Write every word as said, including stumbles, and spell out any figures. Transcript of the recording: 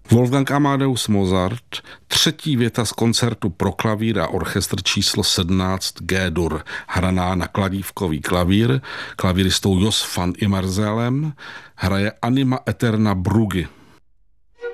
Wolfgang Amadeus Mozart, třetí věta z koncertu pro klavír a orchestr číslo sedmnáct G-dur, hraná na kladívkový klavír, klavíristou Jos van Imerzelem, hraje Anima Eterna Brugge.